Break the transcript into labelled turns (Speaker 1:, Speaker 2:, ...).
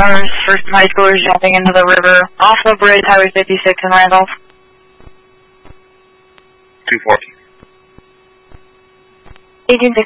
Speaker 1: cars for some high schoolers jumping into the river off the bridge, Highway 56 in Randolph.
Speaker 2: 240.
Speaker 1: 1860.